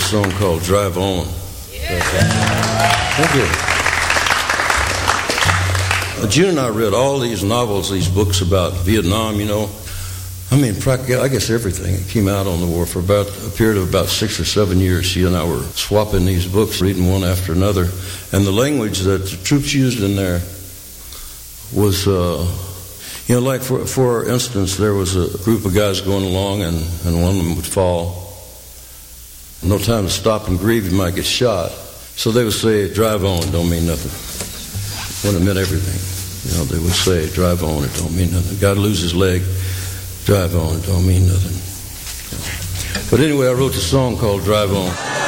song called Drive On. Thank you. June and I read all these novels, these books about Vietnam, you know. I mean, practically, I guess everything. It came out on the war for about a period of about 6 or 7 years. She and I were swapping these books, reading one after another. And the language that the troops used in there was, you know, like for instance, there was a group of guys going along and one of them would fall. No time to stop and grieve, you might get shot. So they would say, drive on, don't mean nothing. When it meant everything. You know, they would say, drive on, it don't mean nothing. Got to lose his leg, drive on, it don't mean nothing. But anyway, I wrote the song called Drive On.